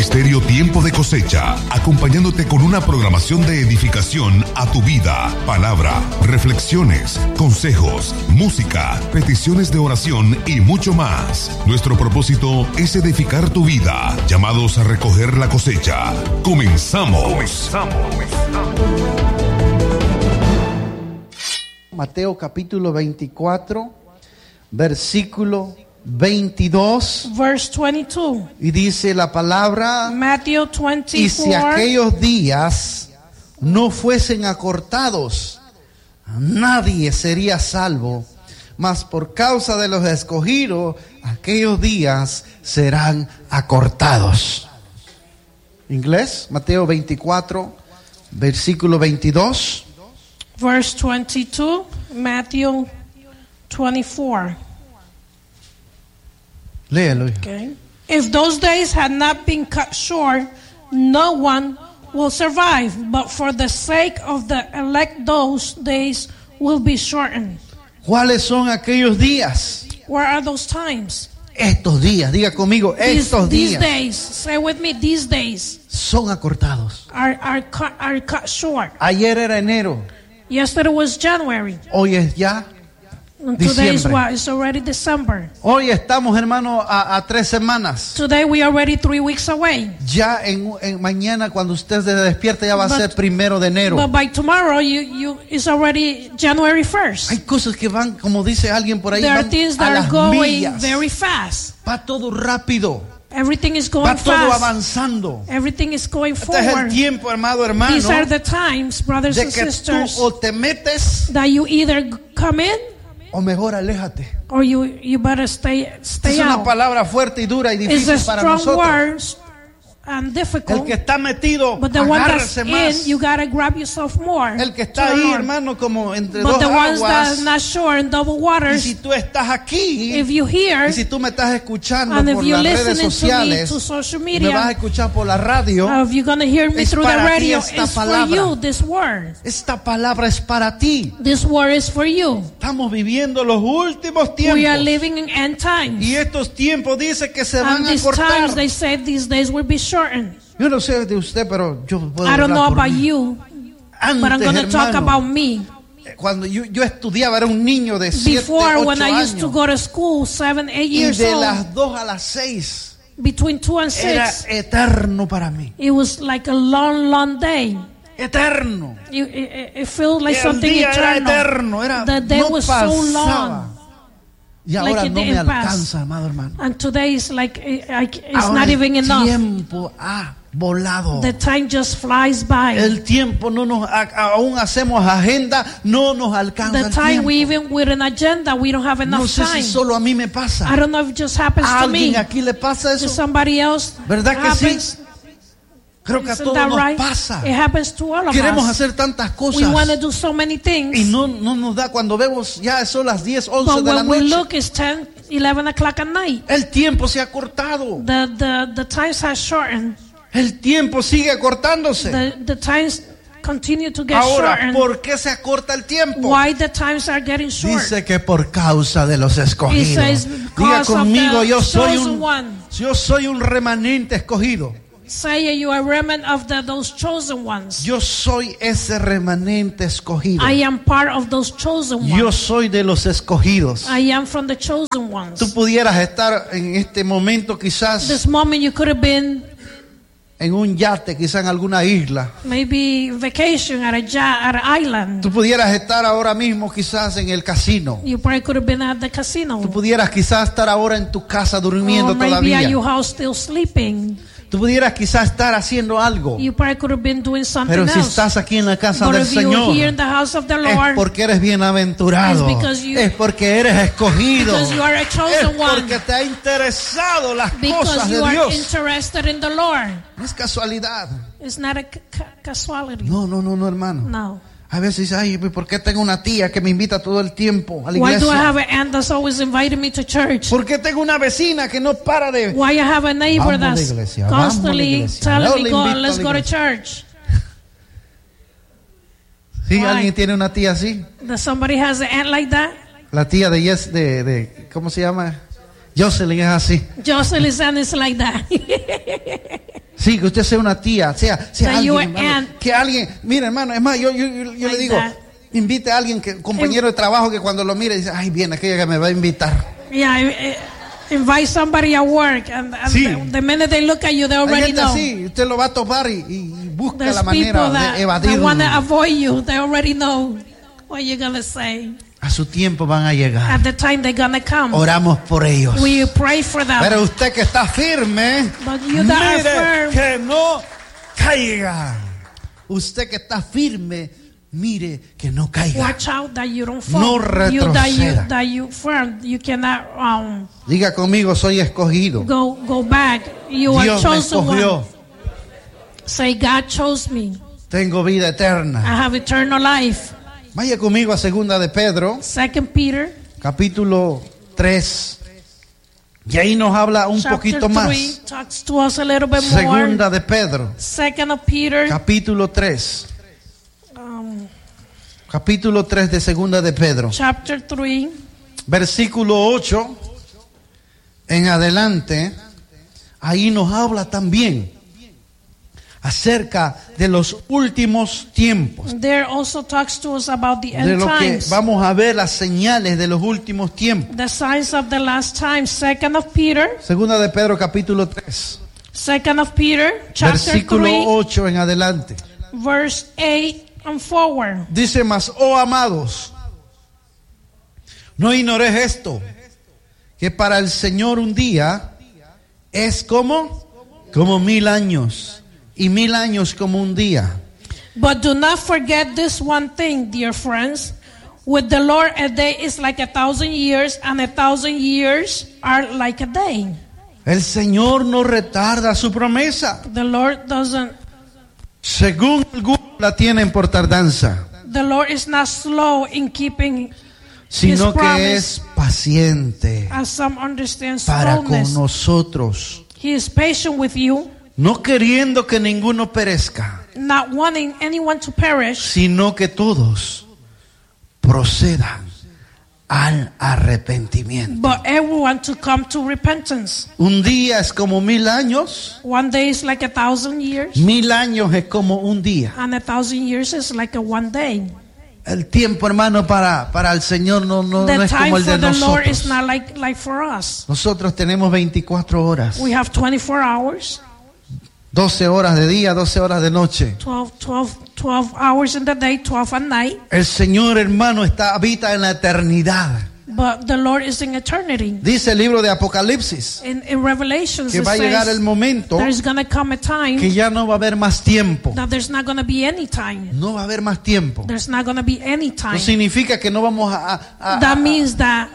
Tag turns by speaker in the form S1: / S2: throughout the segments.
S1: Ministerio Tiempo de Cosecha, acompañándote con una programación de edificación a tu vida, palabra, reflexiones, consejos, música, peticiones de oración y mucho más. Nuestro propósito es edificar tu vida, llamados a recoger la cosecha. Comenzamos.
S2: Mateo capítulo 24, versículo 22.
S3: Verse 22.
S2: Y dice la palabra:
S3: Matthew 24.
S2: y si aquellos días no fuesen acortados, nadie sería salvo, mas por causa de los escogidos, aquellos días serán acortados. Inglés, Mateo 24, versículo 22.
S3: Verse 22, Matthew 24.
S2: Léelo.
S3: Okay. If those days had not been cut short, no one will survive. But for the sake of the elect, those days will be shortened.
S2: ¿Cuáles son aquellos días?
S3: Where are those times?
S2: Estos días, diga conmigo, estos
S3: These
S2: días
S3: days. Say with me, these days
S2: son acortados.
S3: are cut short.
S2: Ayer era enero,
S3: Yesterday was January.
S2: hoy es ya
S3: And today is
S2: diciembre.
S3: what? It's already December.
S2: Hoy estamos, hermano, a 3 semanas.
S3: Today we are already 3 weeks away.
S2: Ya en mañana cuando usted se despierte ya va a ser 1 de enero.
S3: But by tomorrow, it's already January 1st.
S2: Hay cosas que van, como dice alguien por ahí,
S3: There are
S2: van
S3: things
S2: a
S3: that are
S2: las
S3: going
S2: millas.
S3: very fast.
S2: Va todo rápido,
S3: Everything is
S2: va
S3: going
S2: todo
S3: fast.
S2: avanzando.
S3: Everything is going
S2: Este es el
S3: forward.
S2: tiempo, hermano,
S3: These are the times, brothers
S2: de
S3: and
S2: que tú
S3: sisters,
S2: o te metes
S3: that you either come in
S2: o mejor aléjate.
S3: or you better stay
S2: Es una
S3: out.
S2: palabra fuerte y dura y
S3: It's
S2: difícil
S3: a
S2: para
S3: strong
S2: nosotros.
S3: word and
S2: El
S3: difficult.
S2: que está metido,
S3: But the one that's
S2: agárrese
S3: in,
S2: más.
S3: you gotta grab yourself more.
S2: El que
S3: to
S2: está
S3: the
S2: ahí,
S3: Lord.
S2: hermano, como entre
S3: But
S2: dos
S3: the ones that
S2: aguas.
S3: are not sure in double
S2: Y
S3: waters,
S2: si tú estás aquí,
S3: if you hear,
S2: y si tú me estás escuchando
S3: and if
S2: por
S3: you're
S2: las redes
S3: listening to me
S2: sociales,
S3: to social
S2: y me vas a
S3: media,
S2: escuchar por la radio,
S3: if you're gonna hear me
S2: es
S3: through the
S2: para ti
S3: radio,
S2: esta
S3: it's for
S2: palabra.
S3: you, this word.
S2: esta palabra es para ti.
S3: This word is for you.
S2: Estamos viviendo los últimos
S3: We are
S2: tiempos.
S3: living in end times.
S2: Y estos tiempos dice que se
S3: And
S2: van a
S3: these
S2: cortar.
S3: times, they say these days will be shortened.
S2: Yo no sé de usted, pero yo puedo
S3: I don't
S2: hablar
S3: know
S2: por
S3: about
S2: mí.
S3: you,
S2: Antes,
S3: but I'm going to talk
S2: hermano,
S3: about me.
S2: cuando yo estudiaba, era un niño de 7,
S3: Before,
S2: 8
S3: when I
S2: años.
S3: used to go to school, 7, 8
S2: Y
S3: years
S2: de
S3: old,
S2: las 2 a las 6
S3: between 2 and 6,
S2: era eterno para mí.
S3: it was like a long, long day.
S2: Eterno.
S3: It felt like
S2: El
S3: something
S2: día era
S3: eternal.
S2: eterno, era,
S3: The day
S2: no
S3: was so
S2: pasaba.
S3: long.
S2: Y ahora
S3: it
S2: no me
S3: didn't pass.
S2: alcanza, amado hermano.
S3: And today is like, it's
S2: Ahora
S3: not even
S2: el
S3: enough.
S2: tiempo ha volado.
S3: The time just flies by.
S2: El tiempo no nos, aún hacemos agenda, no nos alcanza
S3: The
S2: el
S3: time
S2: tiempo.
S3: we even with an agenda, we don't have enough
S2: No sé
S3: time.
S2: si solo a mí me pasa.
S3: I don't know if it just happens
S2: ¿A
S3: to me.
S2: alguien aquí le pasa
S3: To
S2: eso?
S3: somebody else,
S2: ¿Verdad
S3: it
S2: que sí?
S3: happens.
S2: Creo que a
S3: Isn't
S2: todos
S3: that
S2: nos
S3: right?
S2: pasa.
S3: It happens to all of
S2: Queremos
S3: us.
S2: hacer tantas
S3: We want to
S2: cosas
S3: do so many things.
S2: y no nos da. Cuando vemos ya son las 10, 11
S3: But
S2: de la
S3: when we
S2: noche.
S3: look, it's 10, 11 o'clock at night.
S2: El tiempo se ha cortado.
S3: The times have shortened.
S2: El tiempo sigue acortándose.
S3: The times continue to get
S2: Ahora,
S3: shortened.
S2: ¿por qué se acorta el tiempo?
S3: Why the times are getting short?
S2: Dice que por causa de los
S3: He
S2: escogidos.
S3: says,
S2: Diga
S3: because of
S2: conmigo,
S3: the chosen one.
S2: yo soy un remanente escogido.
S3: Say you are a remnant of those chosen ones.
S2: Yo soy ese remanente escogido.
S3: I am part of those chosen ones.
S2: Yo soy de los escogidos.
S3: I am from the chosen ones.
S2: Tú pudieras estar en este momento quizás
S3: This moment you could have been
S2: en un yate, quizás en alguna isla.
S3: maybe vacation at an island.
S2: Tú pudieras estar ahora mismo quizás en el casino.
S3: You probably could have been at the casino.
S2: Tú pudieras quizás estar ahora en tu casa durmiendo
S3: Or maybe
S2: todavía.
S3: at your house still sleeping.
S2: Tú pudieras quizás estar haciendo algo.
S3: You probably could have been doing something
S2: Pero si
S3: else.
S2: estás aquí en la casa
S3: But
S2: del
S3: if you
S2: Señor,
S3: were here in the house of the
S2: es
S3: Lord,
S2: porque eres bienaventurado.
S3: It's because you-
S2: Es porque eres escogido.
S3: because you are a
S2: Es
S3: chosen one,
S2: porque te ha interesado las cosas
S3: because
S2: de
S3: you are
S2: Dios.
S3: interested in the Lord.
S2: No es casualidad.
S3: It's not a casualty.
S2: No, hermano.
S3: No.
S2: A veces dice, ay, ¿por qué tengo una tía que me invita todo el tiempo a la
S3: Why do I
S2: iglesia?
S3: have an aunt that's always inviting me to church?
S2: ¿Por qué tengo una vecina que no para de...
S3: Why I have a neighbor
S2: Vamos a la
S3: that's
S2: iglesia, vamos a la
S3: constantly
S2: iglesia.
S3: telling
S2: Yo
S3: me,
S2: le
S3: go,
S2: invito a
S3: let's
S2: la
S3: go to
S2: iglesia.
S3: church.
S2: ¿Sí?
S3: Why?
S2: ¿Alguien tiene una tía así?
S3: That somebody has an aunt like that?
S2: La tía de ¿cómo se llama? Jocelyn es así.
S3: Jocelyn's aunt is like that.
S2: Sí, que usted sea una tía, sea
S3: That you
S2: alguien,
S3: are
S2: hermano,
S3: aunt.
S2: que alguien, mire hermano, es más, yo le
S3: Like
S2: digo,
S3: that.
S2: invite a alguien, compañero de trabajo, que cuando lo mire dice, ay, viene aquella que me va a invitar.
S3: Yeah, invite somebody at work, and
S2: Sí.
S3: the minute they look at you, they
S2: Hay
S3: already
S2: gente
S3: know.
S2: así, usted lo va a topar y busca
S3: There's
S2: la
S3: people
S2: manera de
S3: that
S2: evadir.
S3: want to avoid you. They already know what you're gonna say.
S2: A su tiempo van a llegar.
S3: At the time they're gonna come.
S2: Oramos por ellos.
S3: We pray for them.
S2: Pero usted que está firme,
S3: But you that are
S2: mire
S3: firm,
S2: que no caiga. Usted que está firme, mire que no caiga.
S3: watch out that you don't fall.
S2: No
S3: You
S2: retroceda.
S3: that you firm. You cannot
S2: Diga conmigo, soy escogido.
S3: go back. You are
S2: Dios me
S3: chosen
S2: escogió.
S3: one. Say, God chose me.
S2: Tengo vida
S3: I
S2: eterna.
S3: have eternal life.
S2: Vaya conmigo a segunda de Pedro,
S3: 2 Peter
S2: capítulo 3. Y ahí nos habla un
S3: chapter
S2: poquito
S3: 3
S2: más.
S3: talks to us a little bit more.
S2: Segunda de Pedro,
S3: 2 Peter
S2: capítulo 3. Capítulo 3 de segunda de Pedro.
S3: chapter 3
S2: Versículo 8 en adelante. Ahí nos habla también acerca de los últimos tiempos.
S3: there also talks to us about the
S2: De
S3: end
S2: lo que
S3: times.
S2: vamos a ver, las señales de los últimos tiempos.
S3: The signs of the last times. 2 Peter,
S2: Segunda de Pedro capítulo 3,
S3: 2 Peter, chapter
S2: versículo
S3: 3,
S2: 8 en adelante.
S3: verse 8 and forward.
S2: Dice más, oh amados, no ignoréis esto, que para el Señor un día es como 1000 años, y 1000 años como un día.
S3: But do not forget this one thing, dear friends. With the Lord, a day is like 1,000 years, and 1,000 years are like a day.
S2: El Señor no retarda su promesa,
S3: The Lord doesn't.
S2: según algunos la tienen por tardanza,
S3: The Lord is not slow in keeping
S2: sino
S3: His
S2: que
S3: promise.
S2: es paciente
S3: as some understand
S2: para con
S3: slowness.
S2: nosotros,
S3: He is patient with you,
S2: no queriendo que ninguno perezca,
S3: not wanting anyone to perish,
S2: sino que todos procedan al arrepentimiento.
S3: but everyone to come to repentance.
S2: Un día es como 1000 años,
S3: One day is like 1,000 years,
S2: 1000 años es como un día.
S3: and 1,000 years is like a one day.
S2: El tiempo, hermano, para el Señor no
S3: The
S2: es
S3: time
S2: como el
S3: for
S2: de
S3: the Lord is
S2: nosotros.
S3: not like for us.
S2: Nosotros tenemos 24 horas,
S3: We have 24 hours,
S2: 12 horas de día, 12 horas de noche.
S3: 12 hours in the day, 12 at night.
S2: El Señor, hermano, habita en la eternidad.
S3: But the Lord is in eternity.
S2: Dice el libro de Apocalipsis
S3: In Revelations,
S2: que
S3: it
S2: va a llegar el
S3: says
S2: momento
S3: there's going to come a
S2: que
S3: time
S2: ya no va a haber más tiempo.
S3: that there's not going to be any time.
S2: No va a haber más tiempo.
S3: There's not going to be any
S2: No
S3: time.
S2: significa que no vamos
S3: That means that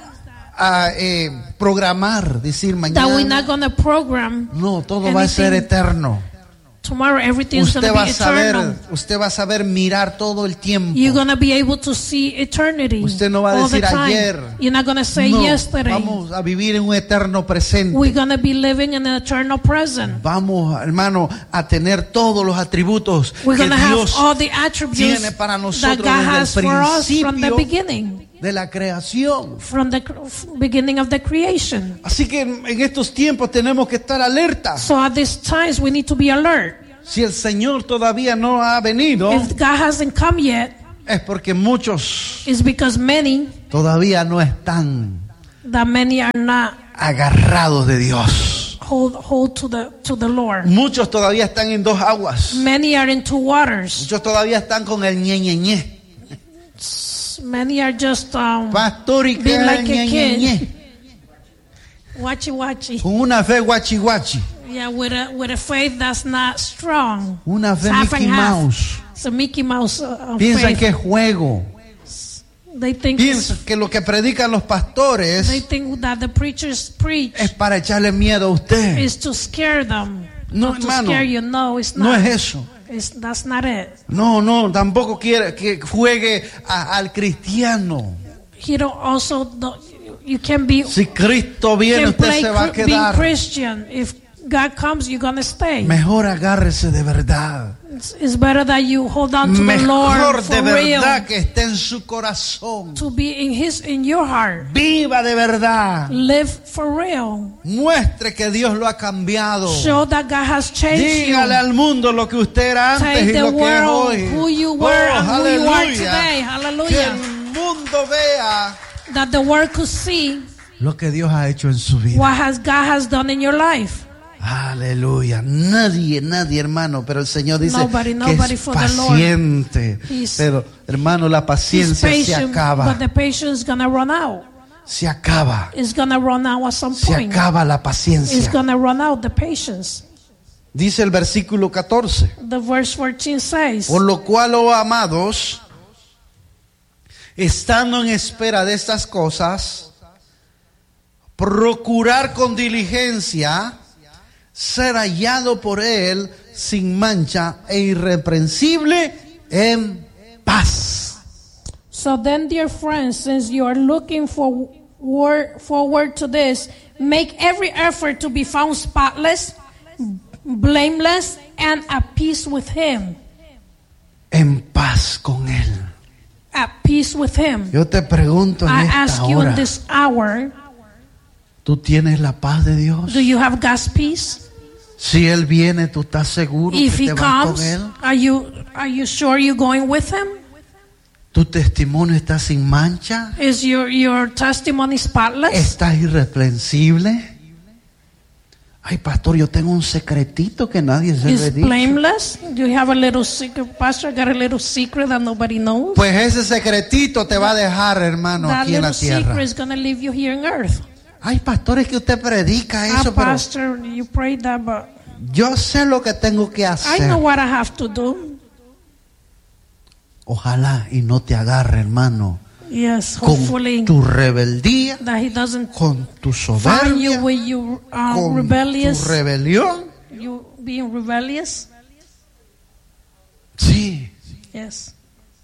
S2: programar, decir
S3: we're not
S2: mañana.
S3: going to program
S2: No, todo va a ser
S3: anything.
S2: eterno.
S3: tomorrow. Everything's going
S2: Usted
S3: to
S2: va
S3: be
S2: a saber,
S3: eternal.
S2: usted va a saber mirar todo el tiempo.
S3: You're going to be able to see eternity
S2: Usted no va a
S3: all the
S2: decir
S3: time.
S2: ayer.
S3: You're not going to say
S2: No,
S3: yesterday.
S2: vamos a vivir en un eterno presente.
S3: We're going to be living in an eternal present.
S2: Vamos, hermano, a tener todos los atributos
S3: We're
S2: que
S3: going to have
S2: Dios
S3: all the attributes
S2: tiene para
S3: that
S2: nosotros
S3: God
S2: desde
S3: has
S2: el
S3: for us from the
S2: principio
S3: beginning,
S2: de la creación.
S3: from the beginning of the creation.
S2: Así que en estos tiempos tenemos que estar alertas.
S3: So at these times we need to be alert.
S2: Si el Señor todavía no ha venido,
S3: If God hasn't come yet,
S2: es porque muchos
S3: it's because many,
S2: todavía no están
S3: that many are not
S2: agarrados de Dios.
S3: hold to the Lord.
S2: Muchos todavía están en dos aguas.
S3: Many are in two waters.
S2: Muchos todavía están con el ñe.
S3: Many are just
S2: Pastor y
S3: being like a
S2: ñe.
S3: kid. Watchy.
S2: Con una fe guachi.
S3: Yeah, with a faith that's not strong.
S2: Una fe
S3: It's half
S2: Mickey
S3: and half.
S2: Mouse.
S3: It's a Mickey Mouse
S2: Piensan
S3: faith.
S2: que es juego.
S3: They think
S2: Piensan que lo que predican los
S3: they
S2: pastores
S3: think that the preachers preach
S2: es para echarle miedo a usted.
S3: is to scare them.
S2: No,
S3: Not to
S2: hermano.
S3: scare you. No, it's
S2: No
S3: not.
S2: es eso.
S3: That's not it.
S2: No, tampoco quiere que juegue al cristiano.
S3: He don't also. You can be.
S2: Si Cristo viene,
S3: Can
S2: usted
S3: play
S2: se va a
S3: being
S2: quedar.
S3: Christian. If God comes, you're gonna stay.
S2: Mejor agárrese de verdad.
S3: It's better that you hold on to the
S2: Mejor
S3: Lord
S2: de
S3: for
S2: verdad
S3: real,
S2: que esté en su corazón.
S3: to be in your heart.
S2: Viva de verdad.
S3: Live for real.
S2: Muestre que Dios lo ha cambiado.
S3: Show that God has changed
S2: Dígale
S3: you.
S2: al mundo lo que usted era antes
S3: Take
S2: y
S3: the
S2: lo que es
S3: world
S2: hoy.
S3: who you were and who you are
S2: aleluya.
S3: today.
S2: Que
S3: Hallelujah.
S2: el mundo vea
S3: That the world could see
S2: lo que Dios ha hecho en su vida.
S3: what God has done in your life.
S2: Aleluya. Nadie, hermano, pero el Señor dice
S3: Nobody
S2: que es
S3: for the Lord.
S2: paciente.
S3: He's-
S2: Pero, hermano, la
S3: He's
S2: paciencia se
S3: patient,
S2: acaba.
S3: but the patience is gonna run out.
S2: Se acaba.
S3: It's gonna run out at some
S2: Se
S3: point.
S2: acaba la
S3: It's
S2: paciencia.
S3: gonna run out, the patience.
S2: Dice el versículo 14.
S3: The verse 14 says,
S2: Por lo cual, oh amados, estando en espera de estas cosas, procurar con diligencia ser hallado por Él sin mancha e irreprensible en paz.
S3: so then, dear friends, since you are looking forward to this, make every effort to be found spotless, blameless, and at peace with Him.
S2: En paz con Él.
S3: At peace with Him.
S2: Yo te pregunto en
S3: I
S2: esta
S3: ask you
S2: hora,
S3: in this hour,
S2: ¿tú tienes la paz de Dios?
S3: do you have God's peace?
S2: Si Él viene, ¿tú estás seguro
S3: If
S2: que
S3: He
S2: te vas
S3: comes,
S2: con Él?
S3: are you sure you're going with Him?
S2: ¿Tu testimonio está sin mancha?
S3: Is your testimony spotless?
S2: ¿Estás irreprensible? Ay, pastor, yo tengo un secretito que nadie se lo
S3: Is
S2: ha dicho.
S3: blameless? Do you have a little secret, Pastor? I got a little secret that nobody knows.
S2: Pues ese secretito te va a dejar, hermano,
S3: That
S2: aquí en
S3: little
S2: la tierra.
S3: secret is going to leave you here on earth.
S2: Ay, pastor, es que usted predica eso, pero
S3: Pastor, you prayed that, but
S2: yo sé lo que tengo que
S3: I
S2: hacer.
S3: know what I have to do.
S2: Ojalá y no te agarre, hermano,
S3: Yes,
S2: con
S3: hopefully
S2: tu rebeldía,
S3: that He doesn't
S2: con tu
S3: find
S2: soberbia,
S3: you with you
S2: con
S3: rebellious,
S2: tu rebelión.
S3: you being rebellious.
S2: Sí,
S3: Yes.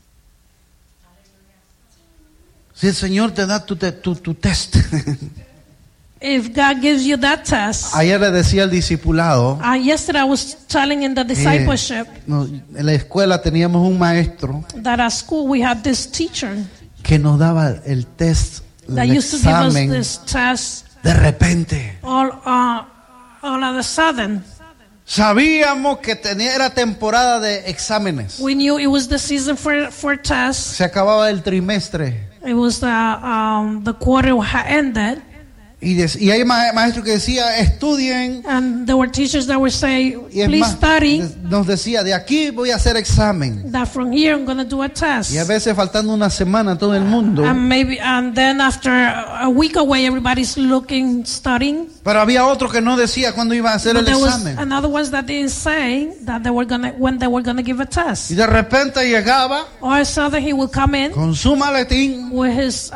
S2: si el Señor te da tu test.
S3: If God gives you that test,
S2: Ayer le decía al discipulado,
S3: yesterday I was telling in the discipleship
S2: en la escuela teníamos un maestro
S3: that at school we had this teacher
S2: que nos daba el test,
S3: that
S2: el
S3: used to give us
S2: examen
S3: this test
S2: de repente.
S3: all of a sudden.
S2: Sabíamos que era temporada de exámenes.
S3: We knew it was the season for tests.
S2: Se acababa el trimestre.
S3: It was the quarter had ended,
S2: Y hay maestros que decía, estudien.
S3: and there were teachers that would say,
S2: Y es
S3: "Please
S2: más,
S3: study."
S2: nos decía, de aquí voy a hacer examen.
S3: That from here I'm going to do a test.
S2: Y a veces faltando una semana todo el mundo.
S3: And then after a week away, everybody's looking, studying.
S2: Pero había otro que no decía cuándo iba a hacer
S3: But
S2: el
S3: there was
S2: examen.
S3: another ones that didn't say that when they were gonna give a test.
S2: Y de repente llegaba
S3: All of a sudden he would come in
S2: con su maletín,
S3: with his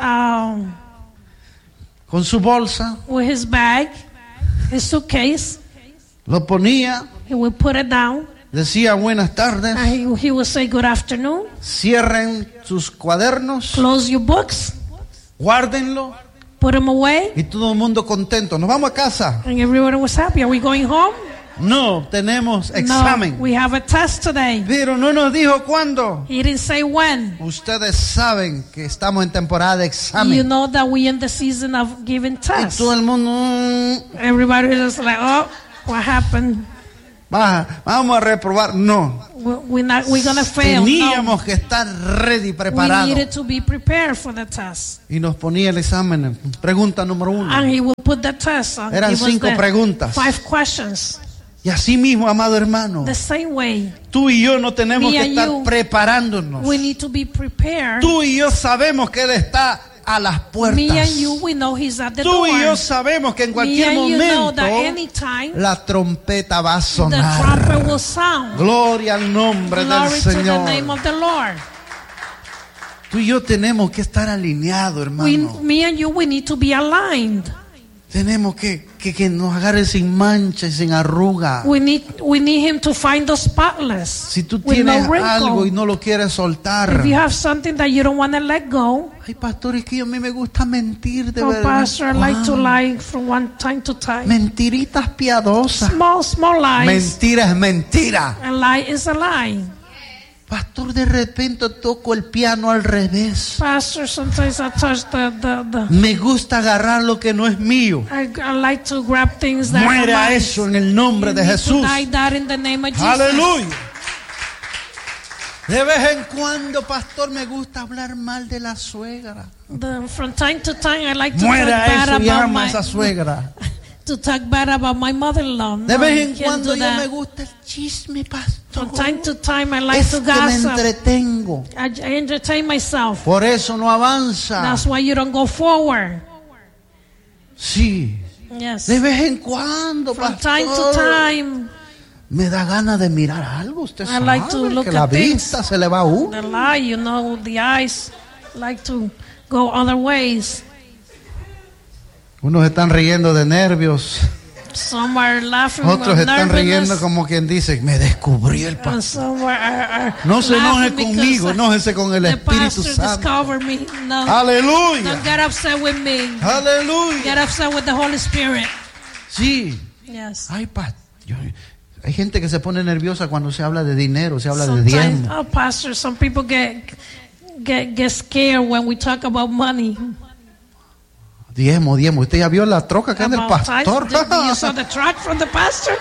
S2: con su bolsa,
S3: bag, his suitcase.
S2: lo ponía,
S3: He would put it down,
S2: decía buenas tardes,
S3: and he would say, "Good afternoon.
S2: cierren sus cuadernos,
S3: Close your books,
S2: guárdenlo,
S3: put them away."
S2: y todo el mundo contento. Nos vamos a casa.
S3: And everyone was happy. Are we going home?
S2: No, tenemos
S3: No,
S2: examen.
S3: we have a test today.
S2: Pero no nos dijo cuándo.
S3: He didn't say when.
S2: Ustedes saben que estamos en temporada de
S3: You
S2: examen.
S3: know that we in the season of giving
S2: Y
S3: tests.
S2: todo el mundo,
S3: Everybody is like, "Oh, what happened?
S2: vamos a reprobar. No,
S3: We're gonna fail." No.
S2: teníamos que estar ready,
S3: We
S2: preparados.
S3: needed to be prepared for the test.
S2: Y nos ponía el examen. Pregunta número 1.
S3: And he will put the test on.
S2: Eran
S3: Give us
S2: 5
S3: the
S2: preguntas.
S3: 5 questions.
S2: Y así mismo, amado hermano,
S3: The same way,
S2: tú y yo no tenemos
S3: Me
S2: que
S3: and
S2: estar
S3: you,
S2: preparándonos.
S3: we need to be prepared.
S2: Tú y yo sabemos que Él está a las puertas.
S3: Me and you, we know he's at the
S2: Tú
S3: door.
S2: y yo sabemos que en
S3: Me
S2: cualquier
S3: and you know
S2: momento
S3: that anytime
S2: la trompeta va a
S3: the
S2: sonar.
S3: trumpet will sound.
S2: Gloria al nombre del
S3: Glory to the
S2: Señor.
S3: name of the Lord.
S2: Tú y yo tenemos que estar alineados, hermano.
S3: Me and you, we need to be aligned.
S2: Tenemos que que nos agarre sin mancha y sin arruga.
S3: We need Him to find us spotless.
S2: Si tú
S3: with
S2: tienes
S3: no wrinkle.
S2: algo y no lo quieres soltar.
S3: If you have something that you don't want to let go,
S2: Ay, pastor, es que a mí me gusta mentir de
S3: oh,
S2: verdad.
S3: pastor, I like to lie from one time to time.
S2: Mentiritas piadosas.
S3: Small lies.
S2: Mentira es mentira.
S3: A lie is a lie.
S2: Pastor, de repente toco el piano al revés.
S3: Pastor, sometimes I touch the
S2: Me gusta agarrar lo que no es mío.
S3: I like to grab things that are
S2: Muera
S3: mine.
S2: eso en el nombre
S3: You
S2: de
S3: need
S2: Jesús.
S3: to die that in the name of Jesus.
S2: Aleluya. De vez en cuando, pastor, me gusta hablar mal de la suegra.
S3: From time to time, I like to talk
S2: Muera
S3: bad
S2: eso y
S3: about
S2: ama a esa suegra.
S3: to talk bad about my mother-in-law.
S2: De
S3: No,
S2: vez
S3: you
S2: en
S3: can't
S2: cuando
S3: do
S2: yo
S3: that.
S2: me gusta el chisme, pastor.
S3: From time to time, I like
S2: Es
S3: to
S2: que me
S3: gossip.
S2: entretengo.
S3: I entertain myself.
S2: Por eso no avanza.
S3: That's why you don't go forward.
S2: Sí.
S3: Yes.
S2: De vez en cuando,
S3: From
S2: pastor.
S3: time to time,
S2: Me da ganas de mirar algo. Usted
S3: I
S2: sabe
S3: like to look
S2: que la
S3: at things.
S2: vista se le va a uno.
S3: the lie, you know, the eyes like to go other ways.
S2: Unos están riendo de nervios.
S3: Some are laughing
S2: Otros
S3: with
S2: están riendo
S3: nervousness,
S2: como quien dice, me descubrió el pastor.
S3: and some are
S2: No se enoje
S3: laughing
S2: conmigo,
S3: because
S2: enójese con el
S3: the
S2: Espíritu
S3: pastor
S2: Santo.
S3: discovered me. No,
S2: Aleluya.
S3: don't get upset with me.
S2: Aleluya.
S3: Get upset with the Holy Spirit.
S2: Sí.
S3: Yes.
S2: Ay, hay gente que se pone nerviosa cuando se habla de dinero, se habla de
S3: Sometimes,
S2: diezmo.
S3: oh, pastor, some people get scared when we talk about money.
S2: Diezmo. Usted ya vio la troca que es del
S3: About
S2: pastor.
S3: tithes. You saw the truck from the pastor?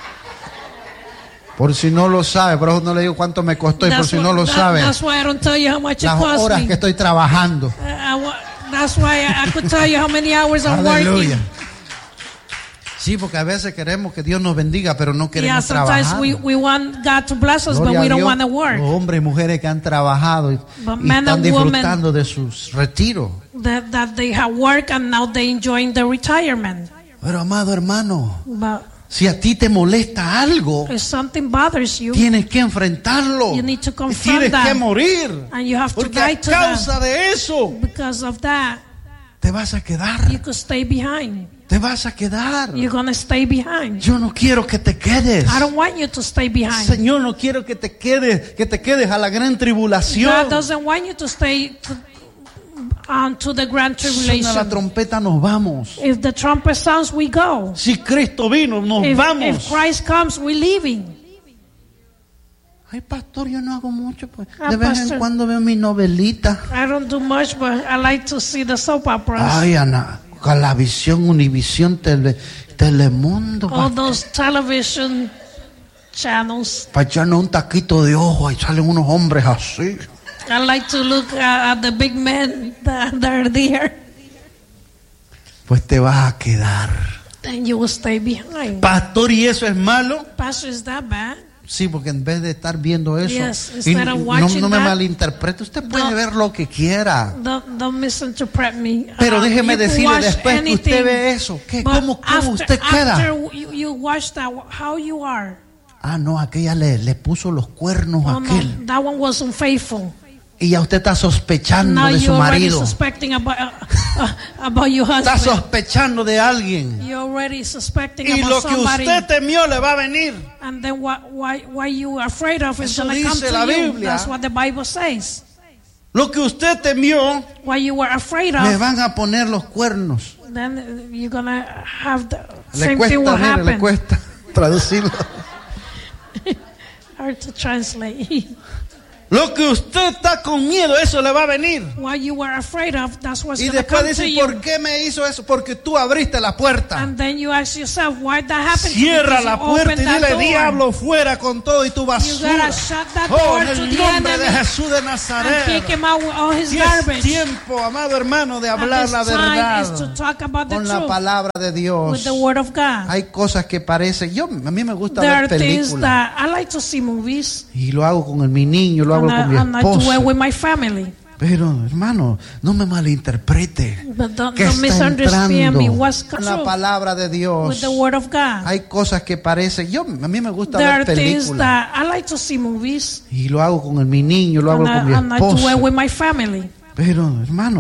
S2: Por si no lo sabe, por eso no le digo cuánto me costó y por si no lo sabe.
S3: That's why I don't tell you how much it
S2: Las
S3: cost
S2: horas
S3: me.
S2: que estoy trabajando.
S3: That's why I could tell you how many hours I'm
S2: Aleluya.
S3: working.
S2: Sí, porque a veces queremos que Dios nos bendiga, pero no
S3: Yeah,
S2: queremos
S3: sometimes
S2: trabajar.
S3: we want God to bless us, but
S2: Gloria
S3: we
S2: a
S3: don't
S2: Dios,
S3: want to work.
S2: los hombres y mujeres que han trabajado y
S3: But men
S2: están
S3: and
S2: disfrutando de sus retiros.
S3: That they have work and now they enjoying the retirement.
S2: Pero amado hermano,
S3: But
S2: si a ti te molesta algo,
S3: if something bothers you,
S2: tienes que enfrentarlo.
S3: You need to
S2: Y
S3: confront
S2: tienes
S3: that.
S2: que morir.
S3: and you have to
S2: Porque
S3: die
S2: a
S3: to
S2: causa de eso
S3: that. Because of that,
S2: te vas a quedar.
S3: you could stay behind.
S2: Te vas a quedar.
S3: You're going to stay behind.
S2: Yo no quiero que te quedes.
S3: I don't want you to stay behind.
S2: Señor, no quiero que te quedes a la gran tribulación.
S3: God doesn't want you to stay to the grand
S2: Suena la
S3: tribulation.
S2: trompeta, nos vamos.
S3: If the trumpet sounds, we go.
S2: Si Cristo vino, nos
S3: If
S2: vamos.
S3: Christ comes, we're leaving.
S2: Ay, pastor, yo no hago mucho. Pues.
S3: Ah,
S2: De vez en
S3: pastor.
S2: cuando veo mi novelita.
S3: I don't do much, but I like to see the soap operas.
S2: Ay, Ana, Galavisión, Univisión, Telemundo.
S3: All those television channels.
S2: Para echarnos un taquito de ojo y salen unos hombres así.
S3: I like to look at the big men that are there.
S2: Pues te vas a quedar.
S3: Then you will stay behind.
S2: Pastor, ¿y eso es malo?
S3: Pastor, is that bad?
S2: Sí, porque en vez de estar viendo eso,
S3: Yes,
S2: y
S3: instead of watching
S2: no me
S3: that,
S2: malinterprete, usted puede
S3: no.
S2: ver lo que quiera.
S3: Don't misinterpret me.
S2: Pero déjeme
S3: You can
S2: decirle,
S3: watch
S2: después que
S3: anything,
S2: usted ve eso, ¿qué?
S3: but
S2: ¿Cómo usted queda?
S3: After you watch that, how you are.
S2: Ah, no, aquella le puso los cuernos a
S3: Oh,
S2: aquel.
S3: no, that one was unfaithful.
S2: Y ya usted está sospechando
S3: Now
S2: de su
S3: you're already
S2: marido.
S3: suspecting about your
S2: Está
S3: husband.
S2: sospechando de alguien.
S3: You're already suspecting
S2: Y
S3: about
S2: lo que
S3: somebody.
S2: usted temió le va a venir.
S3: And then why you are afraid of is
S2: Eso
S3: going to come
S2: dice
S3: to
S2: la
S3: you.
S2: Biblia.
S3: That's what the Bible says.
S2: Lo que usted temió,
S3: What you were afraid
S2: le
S3: of,
S2: van a poner los cuernos.
S3: then you're going to have the
S2: Le
S3: same thing will
S2: cuesta, mire, le
S3: happen.
S2: cuesta traducirlo.
S3: Hard to translate.
S2: Lo que usted está con miedo, eso le va a venir.
S3: What you were afraid of, that's what's
S2: Y
S3: going to
S2: después
S3: come to
S2: dice,
S3: you.
S2: ¿por qué me hizo eso? Porque tú abriste la puerta.
S3: And then you ask yourself, why that happened?
S2: Cierra
S3: Because
S2: la
S3: you
S2: puerta y
S3: opened that
S2: dile,
S3: door.
S2: diablo, fuera con todo y tu
S3: You
S2: basura.
S3: gotta shut that
S2: Oh,
S3: door
S2: en
S3: to
S2: el
S3: the
S2: nombre de
S3: enemy
S2: Jesús de
S3: and
S2: Nazaret.
S3: kick him out with all his
S2: Y es
S3: garbage.
S2: tiempo, amado hermano, de
S3: And
S2: hablar
S3: this
S2: la
S3: time is to
S2: verdad
S3: talk about the
S2: con la
S3: truth
S2: palabra de
S3: with
S2: Dios.
S3: the word of God.
S2: Hay cosas que parecen, a mí me gusta
S3: There
S2: ver
S3: are things
S2: películas
S3: that I like to see movies,
S2: y lo hago con mi niño, lo hago
S3: and
S2: con mi
S3: I do it
S2: esposa.
S3: with my family.
S2: Pero hermano, no me malinterprete.
S3: But don't
S2: ¿Qué está
S3: misunderstand me.
S2: entrando
S3: What's
S2: en la
S3: true
S2: palabra de
S3: with
S2: Dios?
S3: the word of God?
S2: Hay cosas que parecen, a mí me gusta
S3: There
S2: ver
S3: are things
S2: películas
S3: that I like to see movies,
S2: y lo hago con mi niño, lo hago
S3: and
S2: con mi
S3: I do it
S2: esposa.
S3: with my family.
S2: Pero hermano,